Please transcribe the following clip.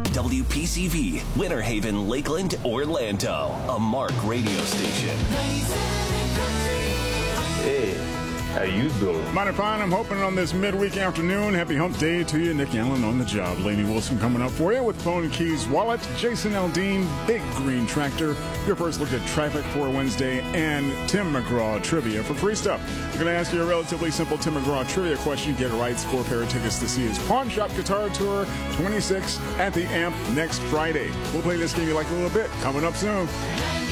WPCV, Winter Haven, Lakeland, Orlando. A Mark radio station. Hey, how you doing? Mighty fine. I'm hoping on this midweek afternoon. Happy hump day to you. Nick Allen on the job. Lainey Wilson coming up for you with Phone Keys Wallet. Jason Aldean, Big Green Tractor. Your first look at traffic for Wednesday. And Tim McGraw trivia for free stuff. We're going to ask you a relatively simple Tim McGraw trivia question. Get it right. Score a pair of tickets to see his Pawn Shop Guitar Tour 26 at the Amp next Friday. We'll play this game you like a little bit. Coming up soon.